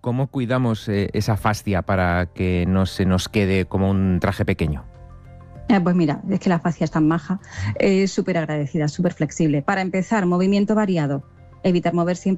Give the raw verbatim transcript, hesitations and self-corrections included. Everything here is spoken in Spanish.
¿Cómo cuidamos eh, esa fascia para que no se nos quede como un traje pequeño? Eh, pues mira, es que la fascia es tan maja, es súper agradecida, súper flexible. Para empezar, movimiento variado, evitar mover siempre